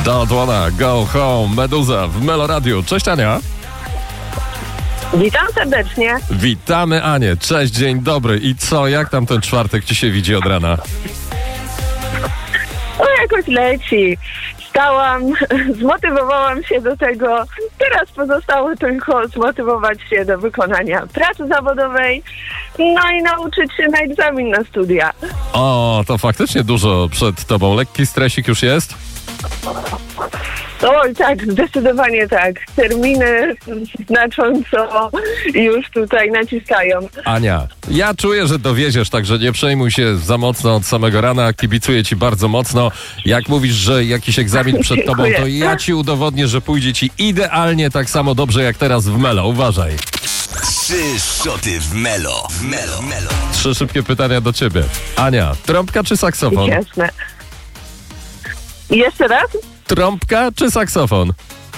Don't wanna go home, Meduza w Melo Radio. Cześć Ania. Witam serdecznie. Witamy Anię. Cześć, dzień dobry. I co, jak tam ten czwartek ci się widzi od rana? Jakoś leci. Wstałam, zmotywowałam się do tego. Teraz pozostało tylko zmotywować się do wykonania pracy zawodowej, no i nauczyć się na egzamin na studia. O, to faktycznie dużo przed tobą. Lekki stresik już jest? Oj, tak, zdecydowanie tak. Terminy znacząco już tutaj naciskają. Ania, ja czuję, że dowieziesz, także nie przejmuj się za mocno od samego rana. Kibicuję ci bardzo mocno. Jak mówisz, że jakiś egzamin przed tobą, to ja ci udowodnię, że pójdzie ci idealnie tak samo dobrze jak teraz w Melo. Uważaj. 3 szoty w Melo. W Melo. 3 szybkie pytania do ciebie. Ania, trąbka czy saksofon? Jasne. Jeszcze raz? Trąbka czy saksofon?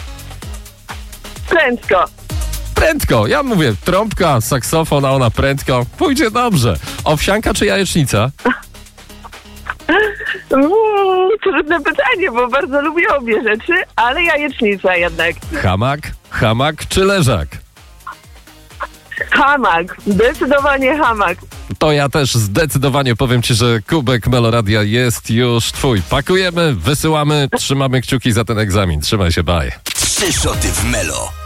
Prędko. Prędko. Ja mówię trąbka, saksofon, a ona prędko. Pójdzie dobrze. Owsianka czy jajecznica? Trudne pytanie, bo bardzo lubię obie rzeczy, ale jajecznica jednak. Hamak czy leżak? Hamak. Zdecydowanie hamak. To ja też zdecydowanie powiem ci, że kubek Meloradia jest już twój. Pakujemy, wysyłamy, trzymamy kciuki za ten egzamin. Trzymaj się, bye. 3 szoty w Melo.